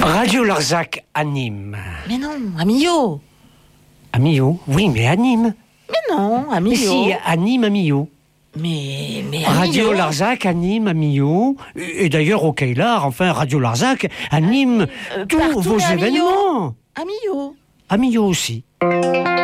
Radio Larzac anime. Mais non, à Millau. À Millau? Oui, mais anime. Mais non, à Mais Millau. si, anime à Millau. Mais à Radio Millau. Larzac anime à Millau. Et d'ailleurs, au Kailar, enfin, Radio Larzac anime tous partout, vos mais à Millau. événements. À Millau. À Millau aussi.